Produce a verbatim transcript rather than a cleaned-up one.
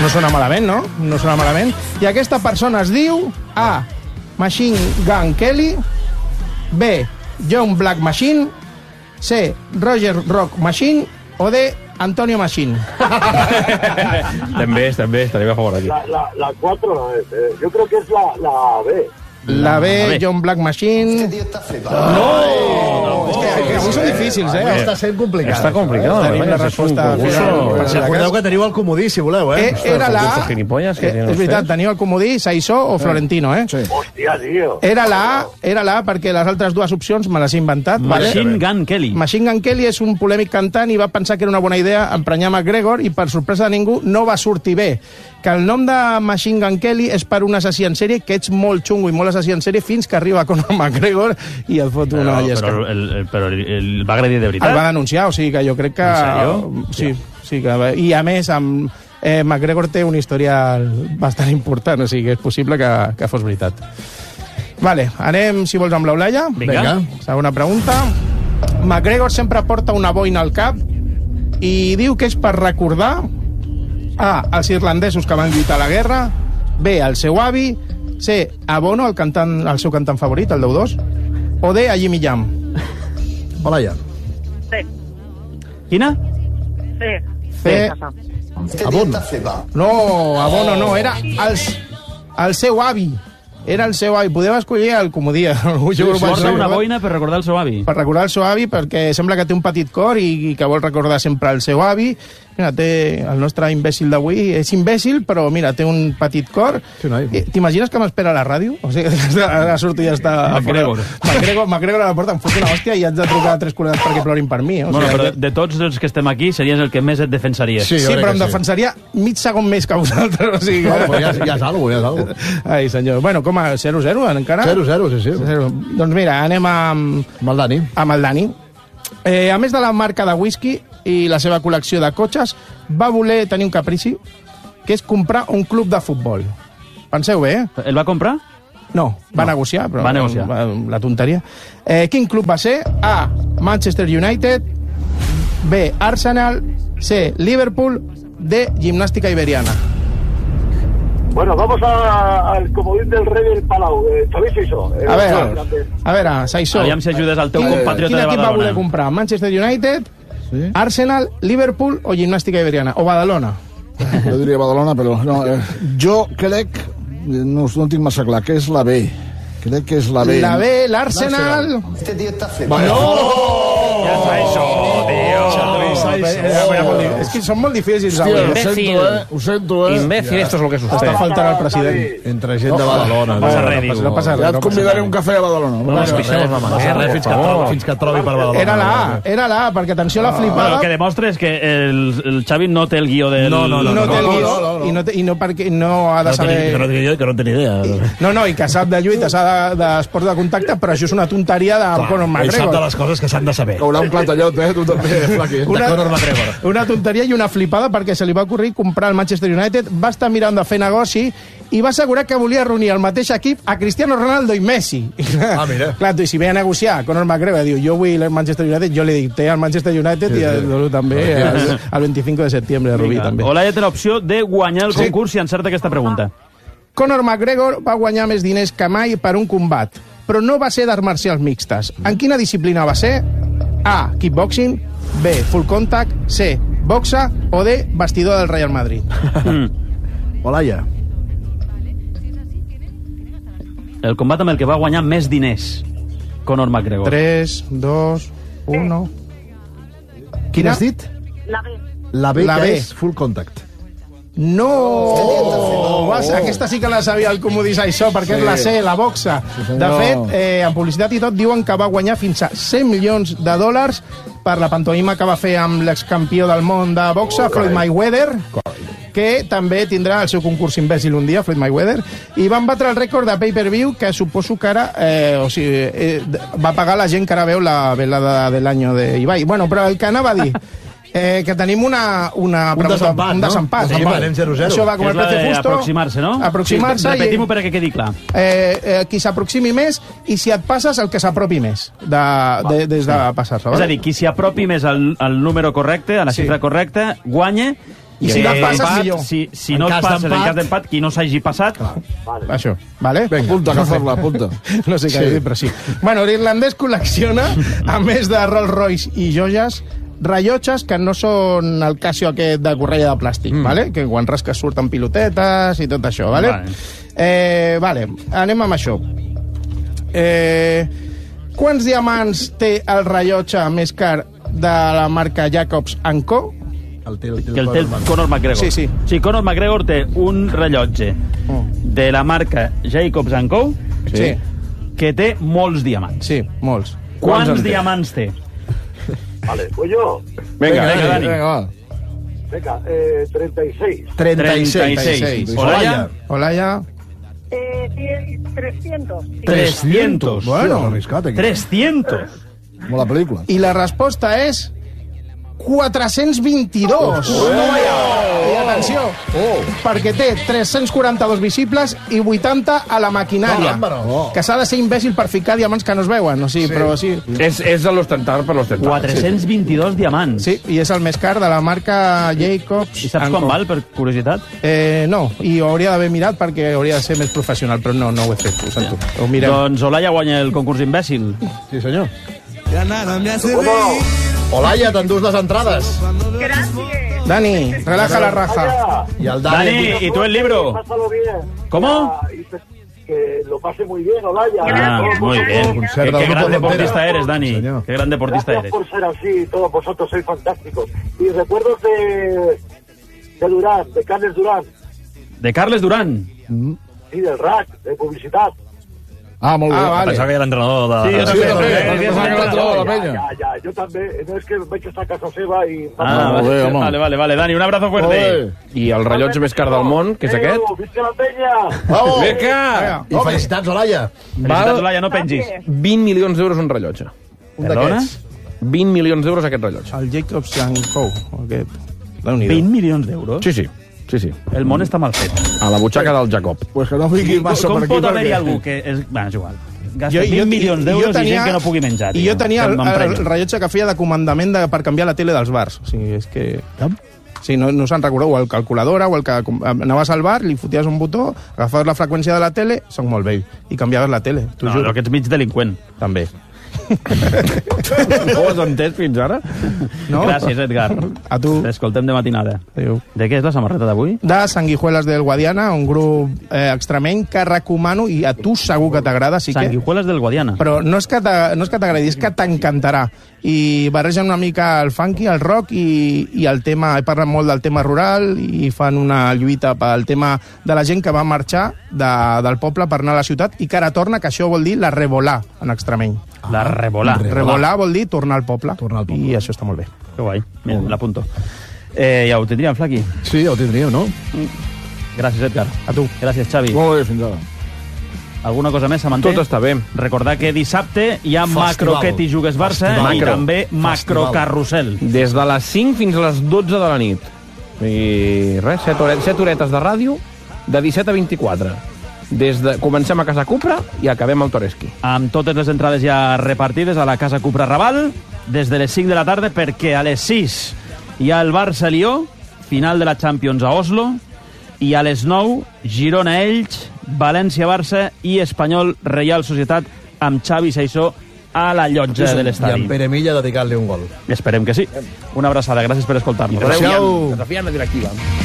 No sona malament, no? No sona malament. I aquesta persona es diu A. Machine Gun Kelly, B. John Black Machine, C. Roger Rock Machine o D. Antonio Machine. També és, també estaria a favor aquí. La, la, la cuatro no es. Eh. Yo creo que es la, la B. La B, John Black Machine... No! És que avui són difícils, eh? Està sent complicat. Està complicat. Tenim la resposta final. Recordeu que teniu el comodí, si voleu, eh? Era la... És veritat, teniu el comodí, Saissó o Florentino, eh? Hòstia, tio. Era la A, era la A, perquè les altres dues opcions me les he inventat. Machine Gun Kelly. Machine Gun Kelly és un polèmic cantant i va pensar que era una bona idea emprenyar McGregor i, per sorpresa de ningú, no va sortir bé. Que el nom de Machine Gun Kelly és per un assassí en sèrie que ets molt xungo i molt assassí en sèrie fins que arriba Conor McGregor i et fot una llesca. Però, el, el, però el, el va agredir de veritat? El va denunciar, o sigui que jo crec que... En sèrio? Sí, sí que... I a més, amb, eh, McGregor té un historial bastant important, o sigui que és possible que, que fos veritat. Vale, anem, si vols, amb l'Eulàlia. Vinga. Segona pregunta. McGregor sempre porta una boina al cap i diu que és per recordar A. els irlandesos que van lluitar a la guerra, B. el seu avi, C. a Bono, el, cantant, el seu cantant favorit, el deu dos, o D. a Jimmy Jam. Olaya. C. Quina? C. C. A Bono. No, a Bono no, era els, el seu avi. Era el seu avi. Podeu escollir el comodí. Sí, porta una boina per recordar el seu avi. Per recordar el seu avi, perquè sembla que té un petit cor i, i que vol recordar sempre el seu avi. Mira, té el nostre imbècil d'avui. És imbècil, però mira, té un petit cor. Sí, noi. T'imagines que m'espera a la ràdio? O sigui, ara surto i ja està... McGregor. McGregor, McGregor a la porta, em fot una hòstia i haig de trucar a tres col·legues perquè plorin per mi. O sigui, Bueno, però que... de tots els que estem aquí series el que més et defensaries. Sí, sí però em defensaria mig segon més que vosaltres. O sigui, no, però ja, ja és algo, ja és algo. Ai, senyor. Bueno, com a zero zero encara? zero zero, sí, sí. zero. Doncs mira, anem amb... Amb el Dani. Amb el Dani. Eh, a més de la marca de whisky i la seva col·lecció de cotxes, va voler tenir un caprici, que és comprar un club de futbol. Penseu bé, eh? El va comprar? No, va no. negociar, però... Va negociar. Va, la tonteria. Eh, quin club va ser? A. Manchester United, B. Arsenal, C. Liverpool, D. Gimnàstica Iberiana. Bueno, vamos a, al comodín del rey del Palau. Eh, ¿Sabéis eso? Eh, a veure, a veure, Saissó. Aviam si ajudes al teu Quin, compatriota quin de equip Badalona. va voler comprar? Manchester United, sí. Arsenal, Liverpool o Gimnàstica Iberiana? O Badalona? Jo diria Badalona, però no, eh, jo crec, no, no tinc massa clar, que és la B. Crec que és la B. La B, l'Arsenal... Este tío está feo. No! Ja està això, tio. És que són molt difícils avui. Ho sento, eh? Ho sento, eh? Imbécil, esto es lo que Està sucede. faltant el president. Entre gent de Badalona. No passa res, diu. No passa Ja res. et convidaré un cafè a Badalona. No, no, res, no passa res, fins que trobi, fins que trobi per Badalona. Era la A, era la A, perquè atenció a la Bueno, flipada... el que demostra és que el, el Xavi no té el guió del... No, no, no, no té el no, guió no, no. i no, té, i no, perquè no ha de Que no saber... tenia jo, que no tenia idea. No, no, i que sap de lluita, sap d'esport de contacte, però això és una tonteria de Conor Ell sap de McGregor. les coses que s'han de saber. Caurà un clatallot, eh? Tu també, Flaqui. Una, Conor McGregor. una tonteria i una flipada perquè se li va ocorrir comprar el Manchester United, va estar mirant de fer negoci i va assegurar que volia reunir al mateix equip a Cristiano Ronaldo i Messi. Ah, mira. Clar, tu, i si ve a negociar Conor McGregor, diu, jo vull el Manchester United, jo li dic, té el Manchester United sí, i el, sí. també el, el vint-i-cinc de setembre de Rubí, també. Olaya té l'opció de guanyar el Sí. concurs si encerta aquesta pregunta. Conor McGregor va guanyar més diners que mai per un combat, però no va ser d'arts marcials mixtes. En quina disciplina va ser? A. Kickboxing, B. Full contact, C. Boxa o D. Vestidor del Real Madrid. Mm. Olaya. El combat amb el que va guanyar més diners, Conor McGregor. tres, dos, uno... Quin has dit? La B. La B, La que B. és full contact. No! Oh, vas, aquesta sí que la sabia el comodís això, perquè sí. És la C, la boxa. senyor. De fet, eh, en publicitat i tot, diuen que va guanyar fins a cent milions de dòlars per la pantomima que va fer amb l'excampió del món de boxa, oh, Floyd Mayweather, que també tindrà el seu concurs imbècil un dia, Floyd Mayweather, i van batre el rècord de pay-per-view que suposo que ara eh, o sigui, eh, va pagar la gent que ara veu la velada de l'any de Ibai. Bueno, però el que anava a dir... Eh, que tenim una, una Un desempat, un no? desempat. Desempat, anem zero zero. Això va com És el la precio justo. d'aproximar-se, no? Aproximar-se. Sí, repetim-ho i, perquè quedi clar. eh, eh, qui s'aproximi més i si et passes el que s'apropi més de, de, des de passar-se. És a dir, qui s'hi apropi més al, al número correcte, a la Sí. xifra correcta, guanya, I si Eh, no et passes, empat, millor. Si, si En no et cas passes, en d'empat- cas d'empat, qui no s'hagi passat... Vale. Això, vale? Vinga. Apunta, Cazorla, apunta. No sé què sí. dir, però sí. Bueno, l'irlandès col·lecciona, a més de Rolls Royce i joies, rellotges que no són el Casio aquest de correia de plàstic, mm. vale? Que quan rasques surten pilotetes i tot això, vale? Vale. Eh, vale, anem amb això. Eh, quants diamants té el rellotge més car de la marca Jacobs and Co? El té, el té, Que el té el Conor McGregor. Sí, sí. Sí, Conor McGregor té un rellotge de la marca Jacobs and Co. Sí, que té molts diamants. sí, molts. Quants, en té? diamants té? Vale, pues yo. Vinga, Vinga, Dani. Vinga, va. Venga, eh, treinta y seis. trenta i seis. trenta i seis. Olaya. Olaya. Eh, cien, trescientos. trescientos. Bueno, Sí, arriscat, aquí. trescientos. Molt la pel·lícula. I la resposta és quatre-cents vint-i-dos. Oh! I atenció, oh! perquè té tres-cents quaranta-dos visibles i vuitanta a la maquinària. Caramba, no. Que s'ha de ser imbècil per ficar diamants que no es veuen, o sigui, sí. però sí. És, és l'ostentar per l'ostentar. quatre-cents vint-i-dos diamants. Sí, i és el més car de la marca Jacobs. I saps and quan Co. val, per curiositat? Eh, no, i ho hauria d'haver mirat perquè hauria de ser més professional, però no, no ho he fet, ho sento. Ho mirem. Doncs Olaya guanya el concurs imbècil. Sí, senyor. Bueno, Olaya, t'endús les entrades. Gracias. Dani, relaja la raja. vaya, I el Dani... Dani, ¿y tú el libro? pásalo bien. ¿Cómo? Ya, y te- que lo pase muy bien, Olaya. Ah, Gracias. muy bien. concert Qué, del qué Grupo gran Frontera. deportista eres, Dani. Señor. Qué gran deportista Gracias eres. por ser así, todos vosotros sois fantásticos. Y recuerdos de, de Durán, de Carles Durán, De Carles Durán. y del rack, de publicidad. Ah, molt bé. Ah, vale. Pensava que era entrenador de... Sí, jo Sí, també. també. també. Pensava que era entrenador de la Ya, penya. ya, ya, yo también. No es que vaig estar a casa seva y... Ah, molt bé, vale, home. vale, vale, vale. Dani, un abrazo Molt fuerte. bé. I el rellotge més car del món, que és aquest? Adéu, visca la penya! Bravo! Vinga! I felicitats, Olaya. Felicitats, Val Olaya, no pengis. vint milions d'euros un rellotge. Un Perdona? d'aquests. vint milions d'euros aquest rellotge. El Jacobs and Co. Aquest. Déu-n'hi-do. vint milions d'euros? Sí, sí. Sí, sí. El món està mal fet. A la butxaca del Jacob. Pues que no fiqui massa Com per aquí. pot haver-hi perquè- algú que... És... Bueno, és igual. Gasta vint milions d'euros i gent que no pugui menjar. I jo tenia el, el, M'emprenya. el rellotge que feia de comandament de, per canviar la tele dels bars. O sigui, és que... Sí, no, no se'n recordeu, o el calculadora, o el que com- anaves al bar, li foties un botó, agafaves la freqüència de la tele, soc molt vell, i canviaves la tele, t'ho No, juro. no, que ets mig delinqüent. També. No ho has entès fins ara? No? Gràcies, Edgar. A tu. T'escoltem de matinada. Adéu. De què és la samarreta d'avui? De Sanguijuelas del Guadiana, un grup eh, extremeny que recomano, i a tu segur que t'agrada, sí que... Sanguijuelas del Guadiana. Però no és que t'a- no és que t'agradi, és que t'encantarà. I barregen una mica el funky, el rock i, i el tema, he parlat molt del tema rural i fan una lluita pel tema de la gent que va marxar de, del poble per anar a la ciutat i que ara torna, que això vol dir la revolà en extremeny. La revolà. Revolà vol dir tornar al poble. Tornar al poble. I això està molt bé. Que guai. Mira, l'apunto. Eh, ja ho tindríem, Flaqui. Sí, ja ho tindríeu, no? Gràcies, Edgar. A tu. Gràcies, Xavi. Molt bé, fins ara. Alguna cosa més, Samanter? Tot està bé. Recordar que dissabte hi ha Festival. Macroquet i Jugues Barça Festival. i Macro. també Macrocarrusel. Des de les cinc fins a les dotze de la nit. I res, set, horet, set horetes de ràdio, de disset a vint-i-quatre. Des de, comencem a Casa Cupra i acabem al Toreski. Amb totes les entrades ja repartides a la Casa Cupra Raval, des de les cinc de la tarda, perquè a les sis hi ha el Barça-Lió, final de la Champions a Oslo, i a les nou, Girona-Elx, València-Barça i Espanyol-Reial Societat amb Xavi Saissó a la llotja de I l'estadi. en Pere Milla dedicant-li un gol. Esperem que sí. Una abraçada, gràcies per escoltar-nos. Adéu. Desafiant la directiva.